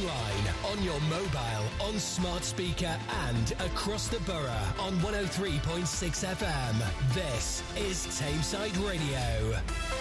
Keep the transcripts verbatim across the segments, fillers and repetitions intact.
online, on your mobile, on smart speaker and across the borough on one oh three point six F M. This is Tameside Radio.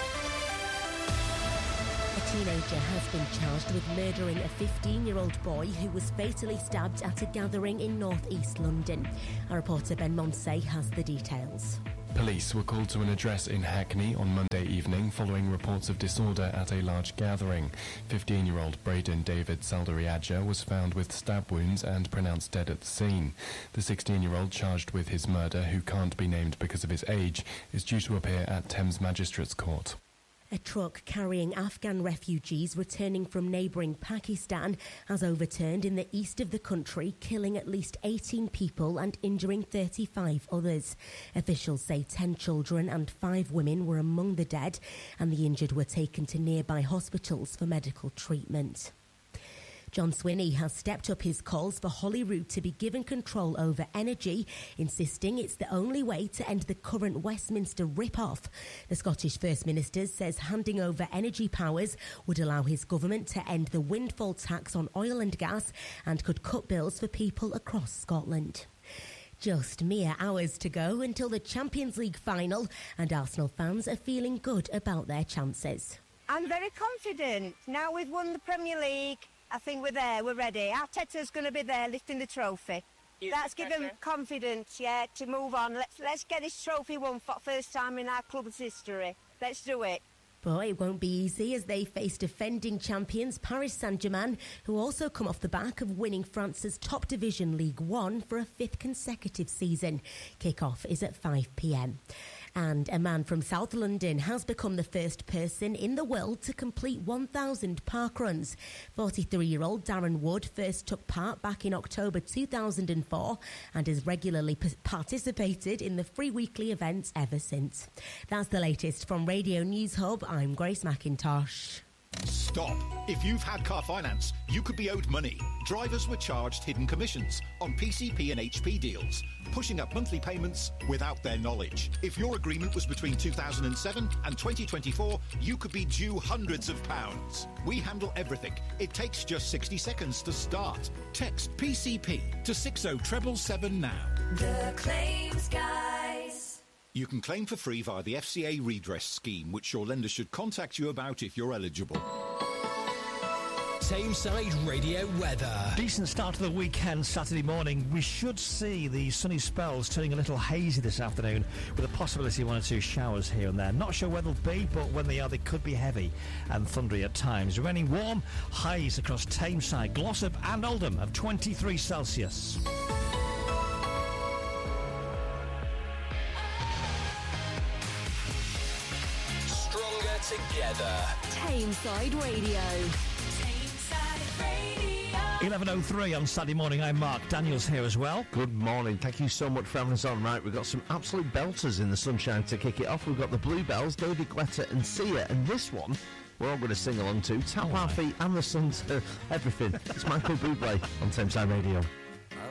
A teenager has been charged with murdering a fifteen-year-old boy who was fatally stabbed at a gathering in North East London. Our reporter Ben Monsey has the details. Police were called to an address in Hackney on Monday evening following reports of disorder at a large gathering. fifteen-year-old Braden David Saldariadja was found with stab wounds and pronounced dead at the scene. The sixteen-year-old charged with his murder, who can't be named because of his age, is due to appear at Thames Magistrates Court. A truck carrying Afghan refugees returning from neighbouring Pakistan has overturned in the east of the country, killing at least eighteen people and injuring thirty-five others. Officials say ten children and five women were among the dead, and the injured were taken to nearby hospitals for medical treatment. John Swinney has stepped up his calls for Holyrood to be given control over energy, insisting it's the only way to end the current Westminster rip-off. The Scottish First Minister says handing over energy powers would allow his government to end the windfall tax on oil and gas and could cut bills for people across Scotland. Just mere hours to go until the Champions League final, and Arsenal fans are feeling good about their chances. I'm very confident. Now we've won the Premier League, I think we're there, we're ready. Arteta's going to be there lifting the trophy. Use That's given confidence, yeah, to move on. Let's let's get this trophy won for the first time in our club's history. Let's do it. But it won't be easy as they face defending champions Paris Saint-Germain, who also come off the back of winning France's top division League One for a fifth consecutive season. Kick-off is at five p.m. And a man from South London has become the first person in the world to complete one thousand parkruns. forty-three-year-old Darren Wood first took part back in October two thousand four and has regularly p- participated in the free weekly events ever since. That's the latest from Radio News Hub. I'm Grace McIntosh. Stop. If you've had car finance, you could be owed money. Drivers were charged hidden commissions on P C P and H P deals, pushing up monthly payments without their knowledge. If your agreement was between two thousand seven and twenty twenty-four, you could be due hundreds of pounds. We handle everything. It takes just sixty seconds to start. Text P C P to six oh seven seven now. The Claims Guys. You can claim for free via the F C A redress scheme, which your lender should contact you about if you're eligible. Tameside Radio weather. Decent start to the weekend, Saturday morning. We should see the sunny spells turning a little hazy this afternoon, with a possibility of one or two showers here and there. Not sure where they'll be, but when they are, they could be heavy and thundery at times. Remaining warm, highs across Tameside, Glossop and Oldham of twenty-three Celsius. Together. Tameside Radio. Tameside Radio. eleven oh three on Saturday morning. I'm Mark Daniels here as well. Good morning. Thank you so much for having us on. Right, we've got some absolute belters in the sunshine to kick it off. We've got the Bluebells, David Guetta and Sia, and this one we're all going to sing along to. Tap oh, our feet and the sun to everything. It's Michael Bublé on Tameside Radio.